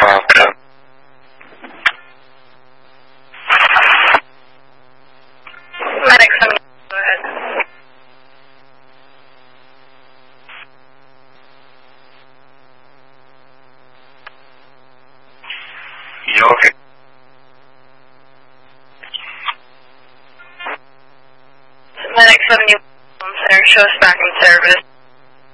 Okay. Medic 70, go ahead. You okay? Medic 71, center, show us back in service.